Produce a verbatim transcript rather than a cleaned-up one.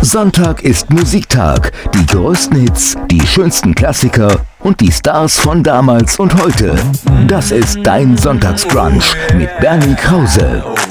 Sonntag ist Musiktag. Die größten Hits, die schönsten Klassiker und die Stars von damals und heute. Das ist dein Sonntagsbrunch mit Bernie Krause.